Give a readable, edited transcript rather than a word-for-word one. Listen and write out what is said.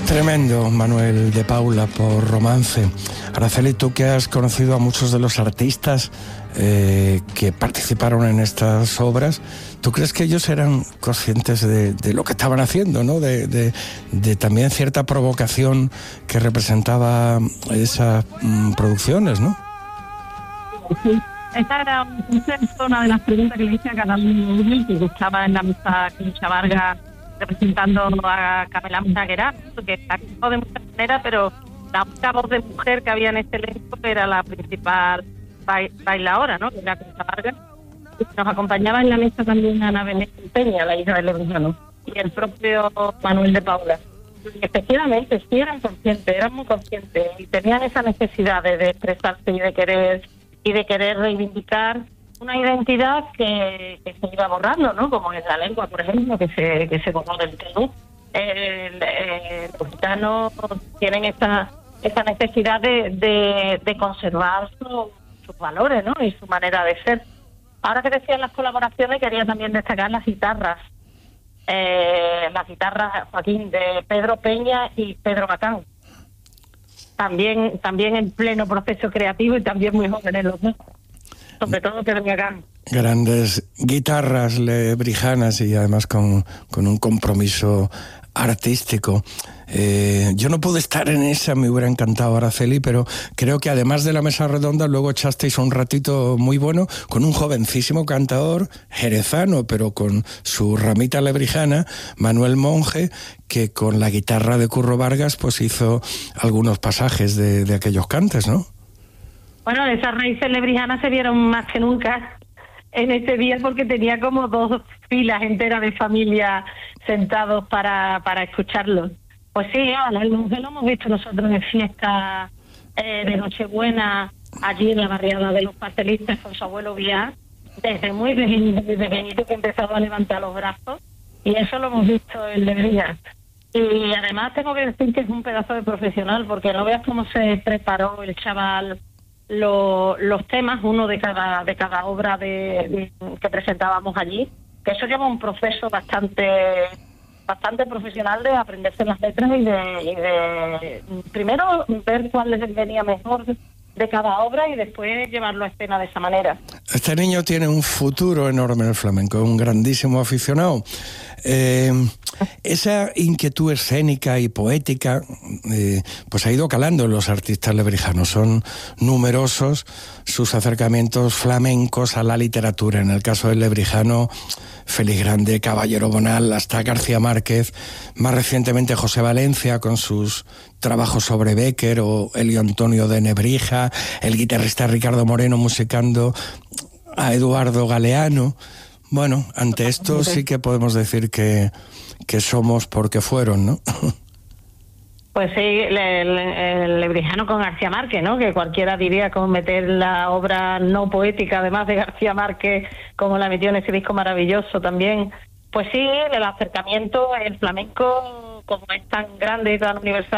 Tremendo, Manuel de Paula, por Romance. Araceli, tú que has conocido a muchos de los artistas que participaron en estas obras, ¿tú crees que ellos eran conscientes de lo que estaban haciendo, ¿no? De también cierta provocación que representaba esas producciones, ¿no? Sí. Esta era una de las preguntas que le hice a cada uno que estaba en la mesa Concha Vargas representando a Camela Miraguera, que está de muchas maneras, pero la única voz de mujer que había en este elenco era la principal bailadora, ¿no? Que era Concha Vargas. Nos acompañaba en la mesa también Ana Belén Peña, la hija del Lebrujano, y el propio Manuel de Paula. Y efectivamente, sí eran conscientes, eran muy conscientes, y tenían esa necesidad de expresarse y de querer reivindicar una identidad que se iba borrando, ¿no? Como en la lengua, por ejemplo, que se borró del todo. Los gitanos tienen esa necesidad de conservar sus valores, ¿no? Y su manera de ser. Ahora que decían las colaboraciones, quería también destacar las guitarras. Las guitarras, Joaquín, de Pedro Peña y Pedro Bacán. También en pleno proceso creativo y también muy jóvenes los dos. Sobre todo Pedro Bacán. Grandes guitarras lebrijanas y además con un compromiso artístico. Yo no pude estar en esa, me hubiera encantado, Araceli, pero creo que además de la mesa redonda luego echasteis un ratito muy bueno con un jovencísimo cantador jerezano, pero con su ramita lebrijana, Manuel Monge, que con la guitarra de Curro Vargas pues hizo algunos pasajes de aquellos cantes, ¿no? Bueno, esas raíces lebrijanas se vieron más que nunca en ese día porque tenía como 2 filas enteras de familia sentados para escucharlos. Pues sí, el Monje lo hemos visto nosotros en fiesta de Nochebuena allí en la barriada de los pastelistas con su abuelo Biar, desde muy pequeñito que empezaba a levantar los brazos, y eso lo hemos visto en Lebrija. Y además tengo que decir que es un pedazo de profesional, porque no veas cómo se preparó el chaval los temas, uno de cada obra que presentábamos allí, que eso lleva un proceso bastante profesional de aprenderse las letras y de primero ver cuál les venía mejor de cada obra y después llevarlo a escena de esa manera. Este niño tiene un futuro enorme en el flamenco, es un grandísimo aficionado. Esa inquietud escénica y poética pues ha ido calando en los artistas lebrijanos. Son numerosos sus acercamientos flamencos a la literatura. En el caso del lebrijano, Félix Grande, Caballero Bonal, hasta García Márquez, más recientemente José Valencia con sus trabajos sobre Bécquer, o Elio Antonio de Nebrija, el guitarrista Ricardo Moreno musicando a Eduardo Galeano. Bueno, ante esto sí que podemos decir que somos porque fueron, ¿no? Pues sí, el lebrijano con García Márquez, ¿no? Que cualquiera diría como meter la obra no poética, además de García Márquez, como la metió en ese disco maravilloso también. Pues sí, el acercamiento, el flamenco, como es tan grande y tan universal,